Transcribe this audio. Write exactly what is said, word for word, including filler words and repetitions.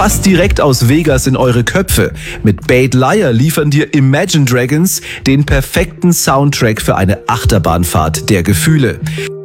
fast direkt aus Vegas in eure Köpfe. Mit Bait Liar liefern dir Imagine Dragons den perfekten Soundtrack für eine Achterbahnfahrt der Gefühle.